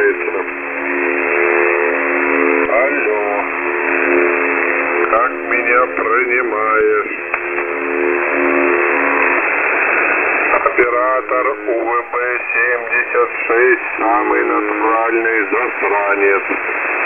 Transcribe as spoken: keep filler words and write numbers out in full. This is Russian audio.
принимается. Алло. Как меня принимаешь? Оператор УВБ семьдесят шесть, самый натуральный засранец.